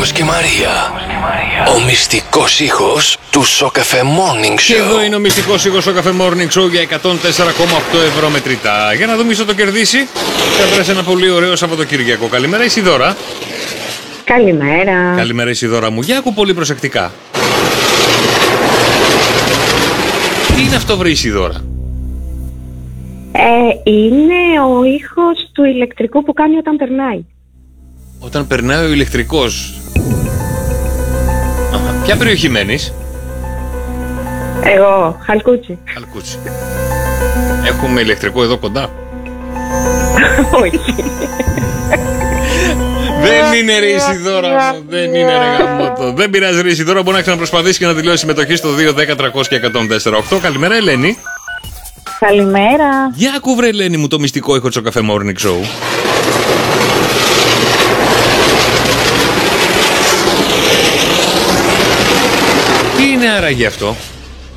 Γιώργος και Μαρία. Ο μυστικός ήχος του Σοκαφέ Morning Show. Και εδώ είναι ο μυστικός ήχος Σοκαφέ Morning Show για 104,8 ευρώ μετρητά. Για να δούμε ποιος θα το κερδίσει. Θα βρέσει ένα πολύ ωραίο Σαββατοκύριακο. Καλημέρα Ισιδώρα. Καλημέρα. Καλημέρα Ισιδώρα μου. Για άκου πολύ προσεκτικά. Τι είναι αυτό βρε Ισιδώρα? Είναι ο ήχος του ηλεκτρικού που κάνει όταν περνάει. Όταν περνάει ο ηλεκτρικός. Ποια περιοχή μένεις? Εγώ, Χαλκούτσι. Χαλκούτσι. Έχουμε ηλεκτρικό εδώ κοντά? Όχι. Δεν είναι ρε Ισιδώρα μου, δεν είναι ρε γαμώτο. Δεν πειράζει ρε Ισιδώρα, μπορεί να ξαναπροσπαθήσει και να δηλώσει συμμετοχή στο 210-300 και 104,8. Καλημέρα Ελένη. Καλημέρα. Για ακού βρε Ελένη μου το μυστικό ήχο του Café Morning Show. Τι είναι άραγε αυτό?